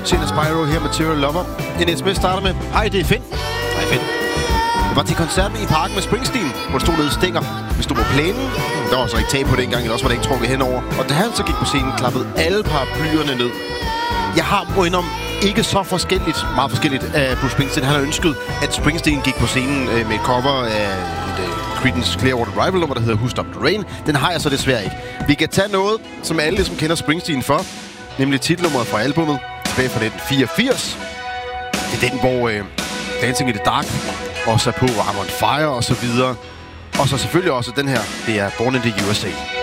Senior Spyro her med Material Lover. En sms starter med: hej, det er Finn. Hej, Finn. Jeg var til koncert i parken med Springsteen, hvor det stod nede i Stænger. Vi stod på plænen. Der var så ikke tag på det engang, eller også var det ikke trukket henover. Og da han så gik på scenen, klappede alle paraplyerne ned. Jeg har må indom ikke så forskelligt, meget forskelligt af Bruce Springsteen. Han har ønsket, at Springsteen gik på scenen med et cover af Creedence Clearwater Revival, der hedder Who Stopped the Rain. Den har jeg så desværre ikke. Vi kan tage noget, som alle som kender Springsteen for, nemlig titelnummeret fra albumet, tilbage fra 1984. Det er den, hvor Dancing in the Dark også er på, I'm on Fire og så videre. Og så selvfølgelig også den her, det er Born in the USA.